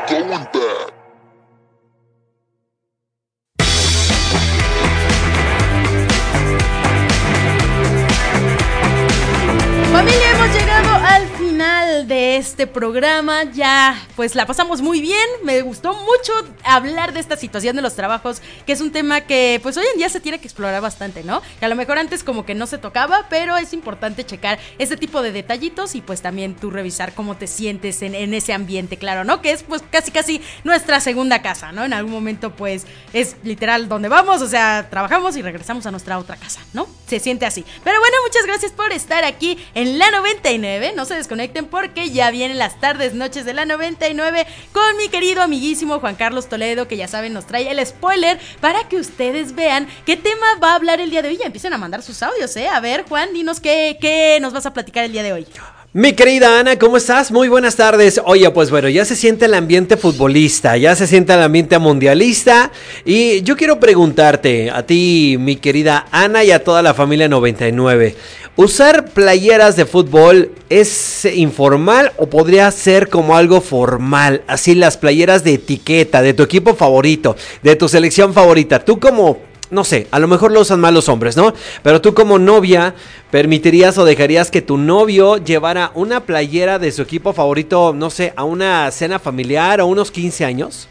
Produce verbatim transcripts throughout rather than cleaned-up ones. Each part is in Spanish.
going back. Familia, hemos llegado al final de este programa. Ya, pues la pasamos muy bien. Me gustó mucho hablar de esta situación de los trabajos, que es un tema que pues hoy en día se tiene que explorar bastante, ¿no? Que a lo mejor antes como que no se tocaba, pero es importante checar ese tipo de detallitos y pues también tú revisar cómo te sientes en, en ese ambiente, claro, ¿no? Que es pues casi casi nuestra segunda casa, ¿no? En algún momento pues es literal donde vamos, o sea, trabajamos y regresamos a nuestra otra casa, ¿no? Se siente así. Pero bueno, muchas gracias por estar aquí en la noventa y nueve. No se desconecten porque ya vienen las tardes, noches de la noventa y nueve con mi querido amiguísimo Juan Carlos Toledo, que ya saben nos trae el spoiler para que ustedes vean qué tema va a hablar el día de hoy. Ya empiecen a mandar sus audios, ¿eh? A ver, Juan, dinos qué, qué nos vas a platicar el día de hoy. Mi querida Ana, ¿cómo estás? Muy buenas tardes. Oye, pues bueno, ya se siente el ambiente futbolista, ya se siente el ambiente mundialista y yo quiero preguntarte a ti, mi querida Ana, y a toda la familia noventa y nueve, ¿usar playeras de fútbol es informal o podría ser como algo formal? Así las playeras de etiqueta, de tu equipo favorito, de tu selección favorita, tú como... No sé, a lo mejor lo usan más los hombres, ¿no? Pero tú como novia, ¿permitirías o dejarías que tu novio llevara una playera de su equipo favorito, no sé, a una cena familiar o unos quince años?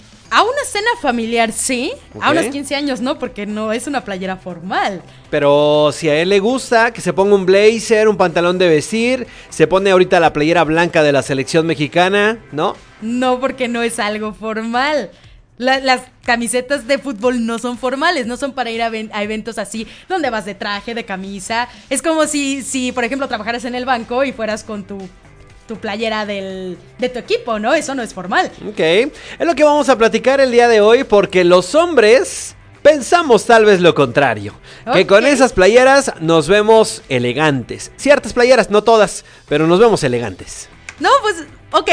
A una cena familiar, sí. Okay. A unos quince años no, porque no es una playera formal. Pero si a él le gusta, que se ponga un blazer, un pantalón de vestir, se pone ahorita la playera blanca de la selección mexicana, ¿no? No, porque no es algo formal. La, las camisetas de fútbol no son formales, no son para ir a, ven, a eventos así, donde vas de traje, de camisa. Es como si, si, por ejemplo, trabajaras en el banco y fueras con tu, tu playera del, de tu equipo, ¿no? Eso no es formal. Ok, es lo que vamos a platicar el día de hoy, porque los hombres pensamos tal vez lo contrario. Okay. Que con esas playeras nos vemos elegantes. Ciertas playeras, no todas, pero nos vemos elegantes. No, pues, ok.